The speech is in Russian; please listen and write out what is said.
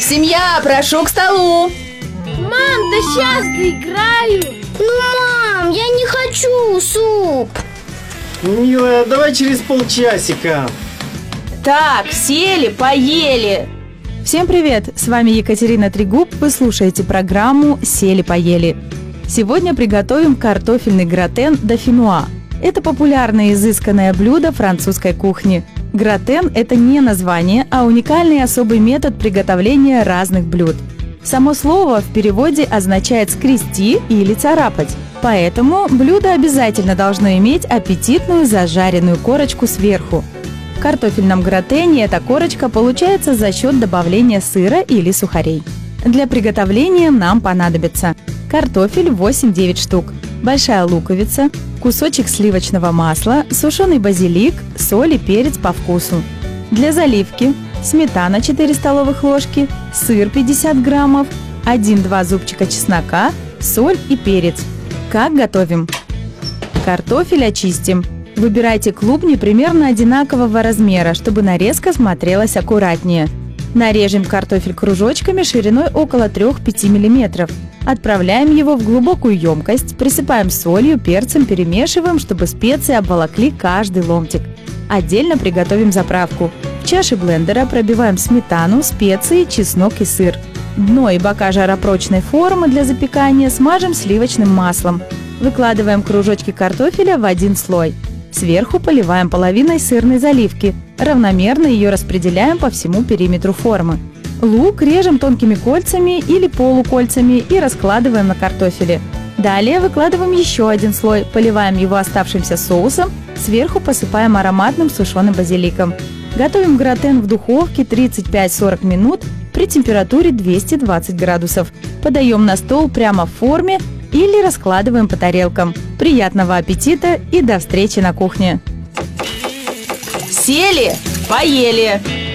Семья, прошу к столу. Мам, да сейчас доиграю. Мам, я не хочу суп. Милая, давай через полчасика. Так, сели, поели. Всем привет! С вами Екатерина Трегуб. Вы слушаете программу «Сели-поели». Сегодня приготовим картофельный гратен дофинуа. Это популярное изысканное блюдо французской кухни. Гратен – это не название, а уникальный особый метод приготовления разных блюд. Само слово в переводе означает «скрести» или «царапать». Поэтому блюдо обязательно должно иметь аппетитную зажаренную корочку сверху. В картофельном гратене эта корочка получается за счет добавления сыра или сухарей. Для приготовления нам понадобится картофель 8-9 штук, большая луковица, кусочек сливочного масла, сушеный базилик, соль и перец по вкусу. Для заливки сметана 4 столовых ложки, сыр 50 граммов, 1-2 зубчика чеснока, соль и перец. Как готовим? Картофель очистим. Выбирайте клубни примерно одинакового размера, чтобы нарезка смотрелась аккуратнее. Нарежем картофель кружочками шириной около 3-5 мм. Отправляем его в глубокую емкость, присыпаем солью, перцем, перемешиваем, чтобы специи обволокли каждый ломтик. Отдельно приготовим заправку. В чаше блендера пробиваем сметану, специи, чеснок и сыр. Дно и бока жаропрочной формы для запекания смажем сливочным маслом. Выкладываем кружочки картофеля в один слой. Сверху поливаем половиной сырной заливки. Равномерно ее распределяем по всему периметру формы. Лук режем тонкими кольцами или полукольцами и раскладываем на картофеле. Далее выкладываем еще один слой, поливаем его оставшимся соусом, сверху посыпаем ароматным сушеным базиликом. Готовим гратен в духовке 35-40 минут при температуре 220 градусов. Подаем на стол прямо в форме или раскладываем по тарелкам. Приятного аппетита и до встречи на кухне! Сели, поели.